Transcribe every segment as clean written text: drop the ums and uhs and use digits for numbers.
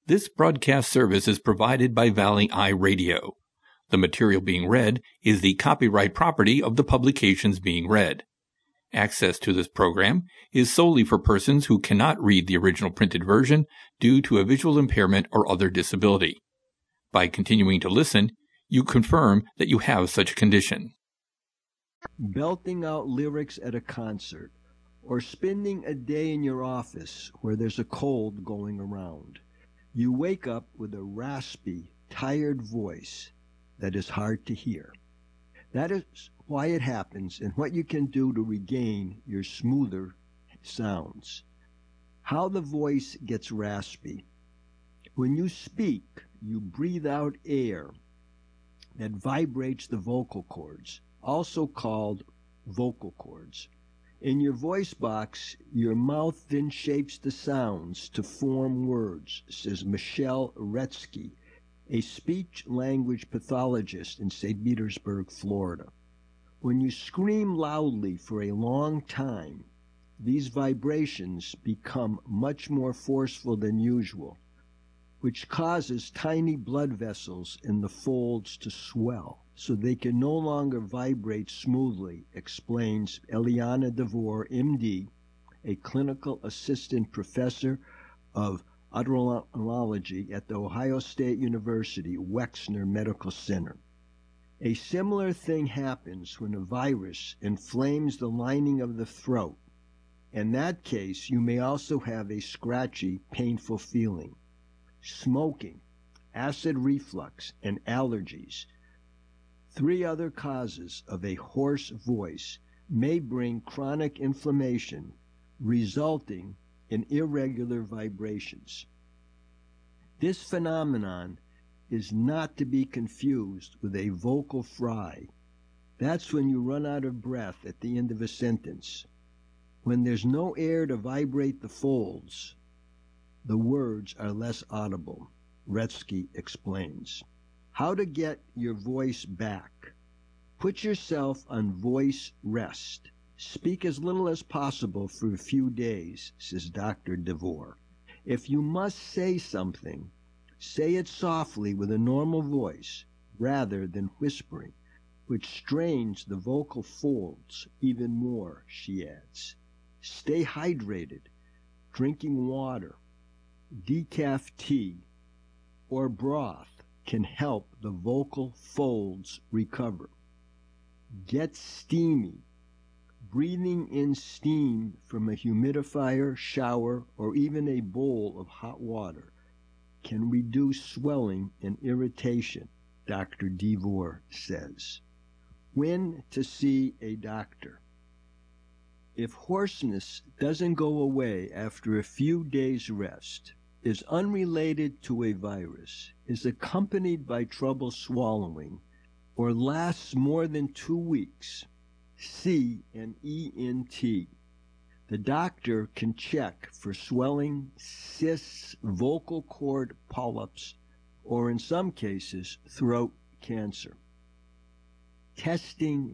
This broadcast service is provided by Valley Eye Radio. The material being read is the copyright property of the publications being read. Access to this program is solely for persons who cannot read the original printed version due to a visual impairment or other disability. By continuing to listen, you confirm that you have such a condition. Belting out lyrics at a concert, or spending a day in your office where there's a cold going around. You wake up with a raspy, tired voice that is hard to hear. That is why it happens and what you can do to regain your smoother sounds. How the voice gets raspy. When you speak, you breathe out air that vibrates the vocal cords, also called vocal cords. In your voice box, your mouth then shapes the sounds to form words, says Michelle Retsky, a speech-language pathologist in St. Petersburg, Florida. When you scream loudly for a long time, these vibrations become much more forceful than usual, which causes tiny blood vessels in the folds to swell, so they can no longer vibrate smoothly, explains Eliana DeVore, MD, a clinical assistant professor of otolaryngology at The Ohio State University Wexner Medical Center. A similar thing happens when a virus inflames the lining of the throat. In that case, you may also have a scratchy, painful feeling. Smoking, acid reflux, and allergies, 3 other causes of a hoarse voice, may bring chronic inflammation, resulting in irregular vibrations. This phenomenon is not to be confused with a vocal fry. That's when you run out of breath at the end of a sentence. When there's no air to vibrate the folds, the words are less audible, Retsky explains. How to get your voice back. Put yourself on voice rest. Speak as little as possible for a few days, says Dr. DeVore. If you must say something, say it softly with a normal voice rather than whispering, which strains the vocal folds even more, she adds. Stay hydrated, drinking water, decaf tea, or broth can help the vocal folds recover. Get steamy. Breathing in steam from a humidifier, shower, or even a bowl of hot water can reduce swelling and irritation, Dr. DeVore says. When to see a doctor. If hoarseness doesn't go away after a few days' rest, is unrelated to a virus, is accompanied by trouble swallowing, or lasts more than 2 weeks, see an ENT. The doctor can check for swelling, cysts, vocal cord polyps, or in some cases, throat cancer. Testing.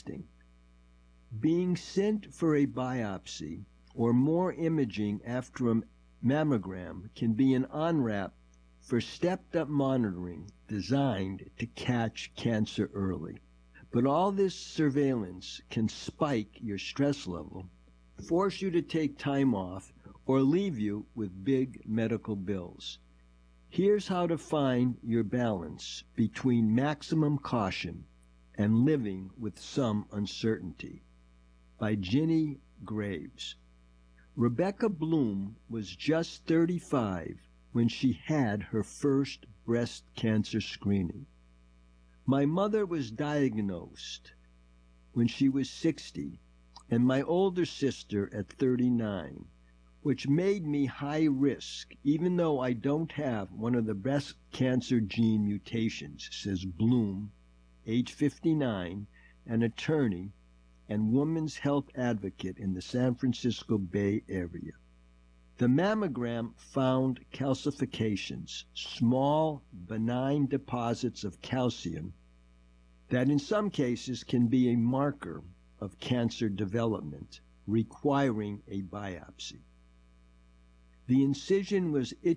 Being sent for a biopsy or more imaging after a mammogram can be an on-ramp for stepped-up monitoring designed to catch cancer early. But all this surveillance can spike your stress level, force you to take time off, or leave you with big medical bills. Here's how to find your balance between maximum caution and living with some uncertainty. By Ginny Graves. Rebecca Bloom was just 35 when she had her first breast cancer screening. My mother was diagnosed when she was 60, and my older sister at 39, which made me high risk, even though I don't have one of the breast cancer gene mutations, says Bloom, age 59, an attorney and women's health advocate in the San Francisco Bay Area. The mammogram found calcifications, small, benign deposits of calcium that in some cases can be a marker of cancer development, requiring a biopsy. The incision was